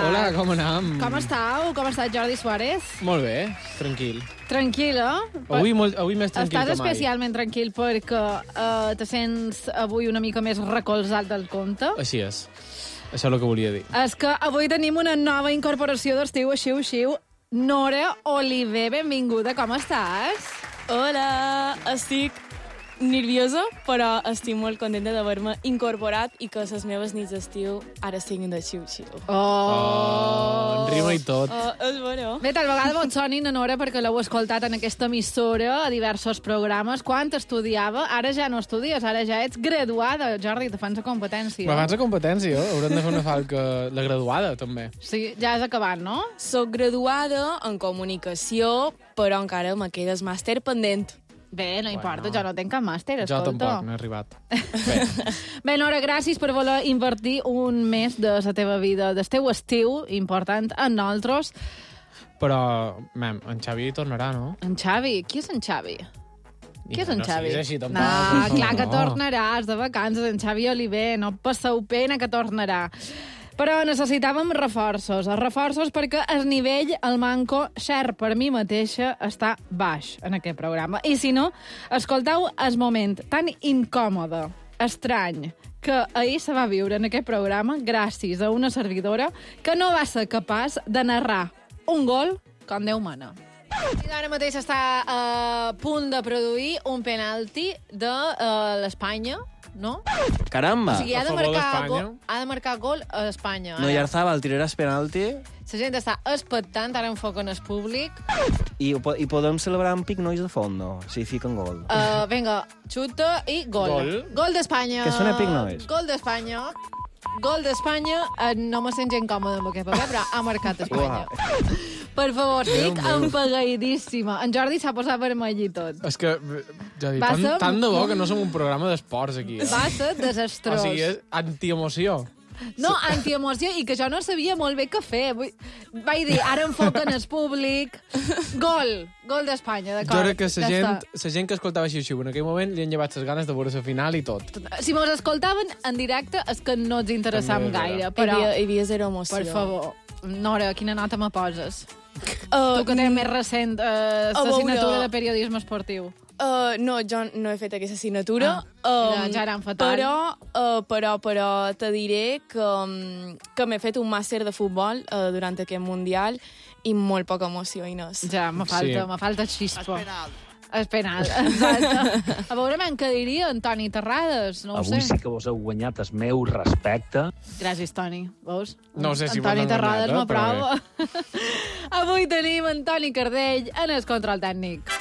Hola, com anem? Com estàu? Com està Jordi Suárez? Molt bé, tranquil. Tranquil, eh? Avui més tranquil Estàs que mai. especialment tranquil perquè te sents avui una mica més recolzat del compte. Així és. Això és el que volia dir. És que avui tenim una nova incorporació d'estiu xiu-xiu. Nora Oliver, benvinguda, com estàs? Hola, estic nerviosa, però estic molt contenta d'haver-me incorporat i que les meves nits d'estiu ara siguin de xiu-xiu. En rima i tot. És bueno. Bé, tal vegada vos soni, Nora, perquè l'heu escoltat en aquesta emissora a diversos programes. Quan estudiava, ara ja no estudies, ara ja ets graduada. Jordi, te fans a competència. Me fas a competència, haurem de fer una falca la graduada, també. Sí, ja has acabat, no? Soc graduada en comunicació, però encara me quedes màster pendent. Bé, no importa, jo no tenc cap màster, Jo escolta. tampoc, no he arribat. Bé. Bé, Nora, gràcies per voler invertir un mes de la teva vida, del teu estiu, important en nosaltres. Però, en Xavi tornarà, no? En Xavi? Qui és en Xavi? Qui és en Xavi? No siguis així, tampoc. No, clar que tornaràs de vacances, en Xavi Oliver, no passeu pena que tornarà. Però necessitàvem reforços perquè el nivell, el manco, cert per mi mateixa, està baix en aquest programa. I si no, escolteu el moment tan incòmode, estrany, que ahir se va viure en aquest programa gràcies a una servidora que no va ser capaç de narrar un gol com Déu mana. I ara mateix està a punt de produir un penalti de l'Espanya, no? Caramba! O sigui, A favor d'Espanya. ha de marcar gol a Espanya. No, Yarzabal, tiraràs penalti La gent està expectant, ara enfoquen el públic. i podem celebrar amb pic-nois de fondo, si fiquen gol. Vinga, xuta i gol. Gol. Gol d'Espanya. Que sona pic-nois. Gol d'Espanya. Gol d'Espanya. No me sent gent còmode amb aquest paper, però ha marcat Espanya. Per favor, estic empagadíssima. En Jordi s'ha posat vermell i tot. És que, ja dic, Va ser- tant de bo que no som un programa d'esports aquí. Va ser desastrós. O sigui, és antiemoció. No, antiemoció, i que jo no sabia molt bé què fer. Vaig dir, ara enfoquen el públic. Gol d'Espanya, d'acord. Jo crec que Ja està. la gent que escoltava Xiu-Xiu en aquell moment li han llevat les ganes de veure la final i tot. Si mos escoltaven en directe és que no ens interessam També és gaire, vera. però, Hi havia zero emoció. per favor, Nora, quina nota me poses? Uh, Tu que tens més recent l'assignatura veure. de periodisme esportiu. No, jo no he fet aquesta assignatura. Ja eren fatal. Però te diré que m'he fet un màster de futbol durant aquest Mundial i molt poca emoció, Inés. Ja, me falta xispa. És penal, exacte. A veure, què diria Antoni Terrades? No ho Avui sé. sí que vos heu guanyat el meu respecte. Gràcies, Toni. Veus? No sé si Antoni m'han Terrades guanyat, però m'aprova. Avui tenim Antoni Cardell en el control tècnic.